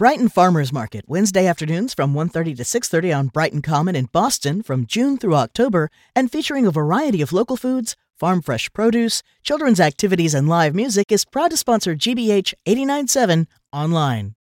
Brighton Farmers Market, Wednesday afternoons from 1:30 to 6:30 on Brighton Common in Boston from June through October, and featuring a variety of local foods, farm fresh produce, children's activities, and live music, is proud to sponsor GBH 89.7 online.